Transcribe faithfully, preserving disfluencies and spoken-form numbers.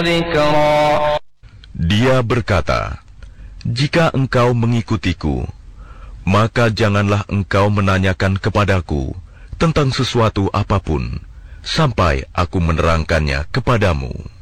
ذكرا. Dia berkata, jika engkau mengikutiku, maka janganlah engkau menanyakan kepadaku tentang sesuatu apapun, sampai aku menerangkannya kepadamu.